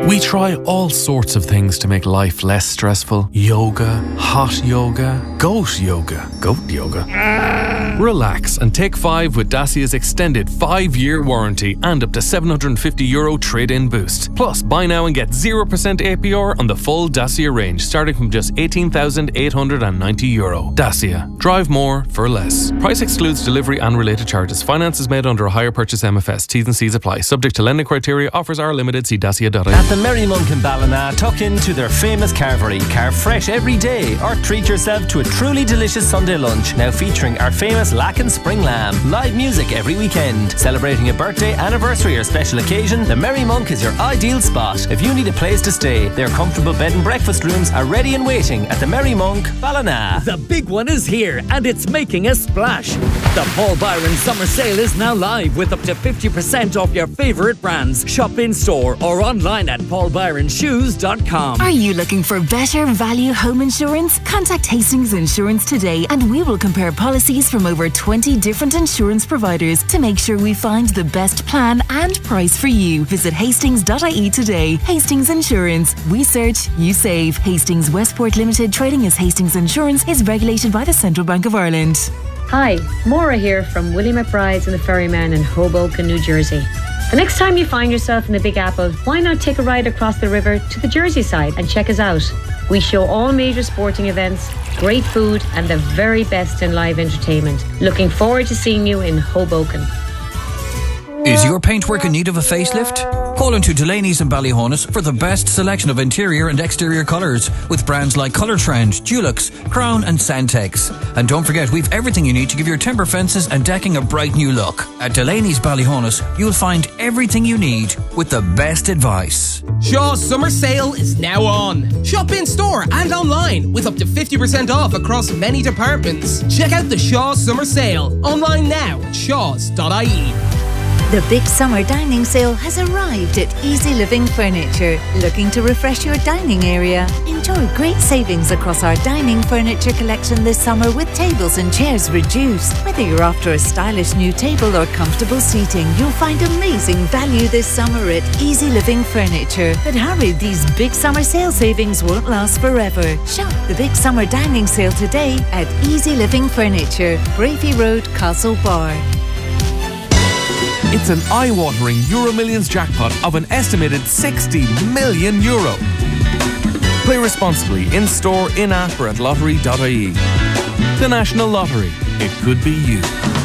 We try all sorts of things to make life less stressful. Yoga, hot yoga, goat yoga. Relax and take 5 with Dacia's extended 5-year warranty and up to €750 trade-in boost. Plus, buy now and get 0% APR on the full Dacia range, starting from just €18,890. Dacia. Drive more for less. Price excludes delivery and related charges. Finance is made under a hire purchase MFS. T's and C's apply. Subject to lending criteria. Offers are limited. See dacia.ie. At the Merry Monk in Ballina, tuck into their famous carvery. Carve fresh every day or treat yourself to a truly delicious Sunday lunch. Now featuring our famous Lacken Spring Lamb. Live music every weekend. Celebrating a birthday, anniversary or special occasion, the Merry Monk is your ideal spot. If you need a place to stay, their comfortable bed and breakfast rooms are ready and waiting at the Merry Monk, Ballina. The big one is here and it's making a splash. The Paul Byron Summer Sale is now live with up to 50% off your favourite brands. Shop in store or online at paulbyronshoes.com. Are you looking for better value home insurance? Contact Hastings Insurance today and we will compare policies from over 20 different insurance providers to make sure we find the best plan and price for you. Visit hastings.ie today. Hastings Insurance. We search, you save. Hastings Westport Limited, trading as Hastings Insurance, is regulated by the Central Bank of Ireland. Hi, Maura here from Willie McBride's and the Ferryman in Hoboken, New Jersey. The next time you find yourself in the Big Apple, why not take a ride across the river to the Jersey side and check us out? We show all major sporting events, great food and the very best in live entertainment. Looking forward to seeing you in Hoboken. Is your paintwork in need of a facelift? Call into Delaney's in Ballyhonus for the best selection of interior and exterior colours with brands like Colour Trend, Dulux, Crown and Santex. And don't forget, we've everything you need to give your timber fences and decking a bright new look. At Delaney's Ballyhonus, you'll find everything you need with the best advice. Shaw's summer sale is now on. Shop in store and online with up to 50% off across many departments. Check out the Shaw's summer sale online now at shaws.ie. The big summer dining sale has arrived at Easy Living Furniture. Looking to refresh your dining area? Enjoy great savings across our dining furniture collection this summer with tables and chairs reduced. Whether you're after a stylish new table or comfortable seating, you'll find amazing value this summer at Easy Living Furniture. But hurry, these big summer sale savings won't last forever. Shop the big summer dining sale today at Easy Living Furniture, Bravey Road, Castlebar. It's an eye-watering Euro Millions jackpot of an estimated €60 million. Play responsibly in-store, in-app or at lottery.ie. The National Lottery. It could be you.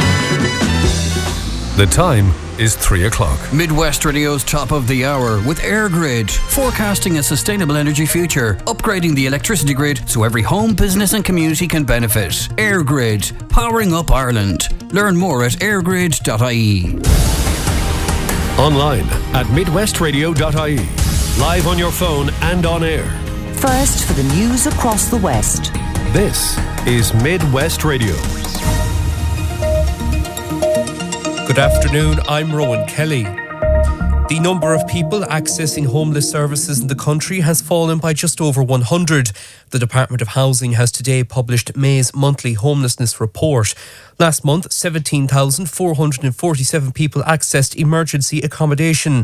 The time is 3 o'clock. Midwest Radio's top of the hour with EirGrid, forecasting a sustainable energy future, upgrading the electricity grid so every home, business and community can benefit. EirGrid, powering up Ireland. Learn more at eirgrid.ie. Online at midwestradio.ie. Live on your phone and on air. First for the news across the West. This is Midwest Radio. Good afternoon, I'm Rowan Kelly. The number of people accessing homeless services in the country has fallen by just over 100. The Department of Housing has today published May's monthly homelessness report. Last month, 17,447 people accessed emergency accommodation.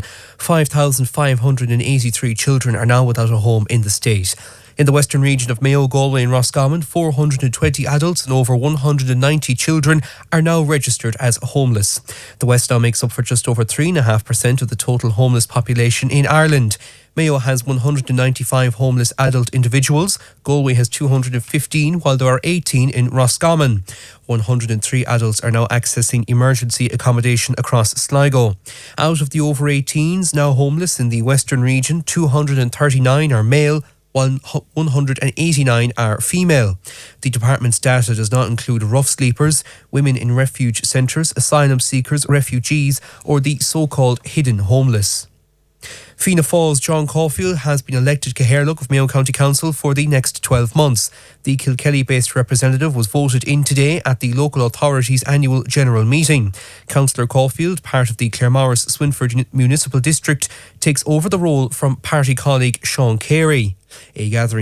5,583 children are now without a home in the state. In the western region of Mayo, Galway and Roscommon, 420 adults and over 190 children are now registered as homeless. The West now makes up for just over 3.5% of the total homeless population in Ireland. Mayo has 195 homeless adult individuals. Galway has 215, while there are 18 in Roscommon. 103 adults are now accessing emergency accommodation across Sligo. Out of the over 18s now homeless in the western region, 239 are male, while 189 are female. The department's data does not include rough sleepers, women in refuge centres, asylum seekers, refugees, or the so-called hidden homeless. Fianna Fáil's John Caulfield has been elected Cathaoirleach of Mayo County Council for the next 12 months. The Kilkelly-based representative was voted in today at the local authority's annual general meeting. Councillor Caulfield, part of the Claremorris-Swinford Municipal District, takes over the role from party colleague Sean Carey. A gathering